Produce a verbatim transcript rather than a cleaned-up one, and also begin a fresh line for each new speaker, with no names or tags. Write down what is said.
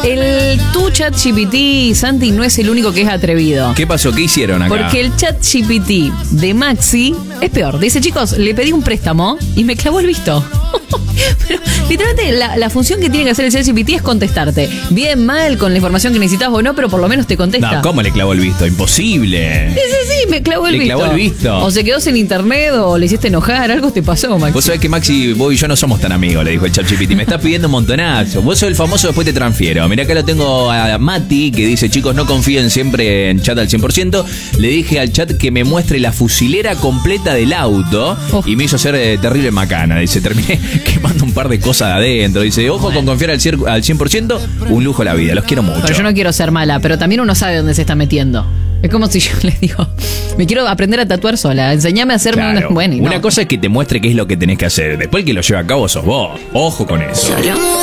El tu ChatGPT, Santi, no es el único que es atrevido.
¿Qué pasó? ¿Qué hicieron acá?
Porque el ChatGPT de Maxi es peor. Dice, chicos, le pedí un préstamo y me clavó el visto. Pero literalmente la, la función que tiene que hacer el ChatGPT es contestarte. Bien, mal, con la información que necesitas o no, pero por lo menos te contesta.
No, ¿cómo le clavó el visto? Imposible.
Sí, sí, sí, me clavó el
le
visto.
Le clavó el visto.
O se quedó sin internet o le hiciste enojar, algo te pasó, Maxi.
Vos sabés que Maxi, vos y yo no somos tan amigos, le dijo el ChatGPT. Me estás pidiendo un montonazo. Vos sos el famoso, después te transfiero. Mirá, acá lo tengo a Mati, que dice, chicos, no confíen siempre en chat al cien por ciento. Le dije al chat que me muestre la fusilera completa del auto. Oh. Y me hizo ser eh, terrible macana. Dice, terminé quemando un par de cosas de adentro. Dice, ojo con confiar al cien por ciento, un lujo la vida. Los quiero mucho.
Pero yo no quiero ser mala, pero también uno sabe dónde se está metiendo. Es como si yo les digo, me quiero aprender a tatuar sola, enseñame a hacerme
claro.
una... Bueno, y
una
no.
cosa es que te muestre qué es lo que tenés que hacer. Después el que lo lleva a cabo sos vos. Ojo con eso.